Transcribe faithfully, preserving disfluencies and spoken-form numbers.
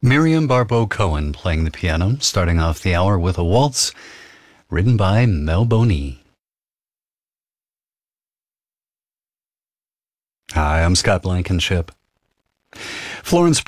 Miriam Barbeau Cohen playing the piano, starting off the hour with a waltz written by Mel Boney. Hi, I'm Scott Blankenship. Florence